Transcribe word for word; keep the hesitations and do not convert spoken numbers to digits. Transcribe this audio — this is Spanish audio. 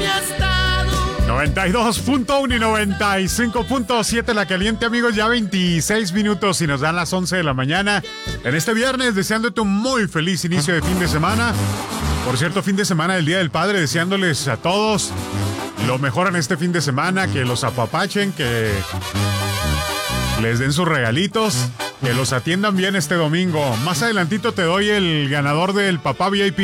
noventa y dos punto uno y noventa y cinco punto siete La Caliente, amigos, ya veintiséis minutos y nos dan las once de la mañana en este viernes, deseándote un muy feliz inicio de fin de semana. Por cierto, fin de semana del Día del Padre, deseándoles a todos lo mejor en este fin de semana, que los apapachen, que les den sus regalitos, que los atiendan bien este domingo. Más adelantito te doy el ganador del Papá V I P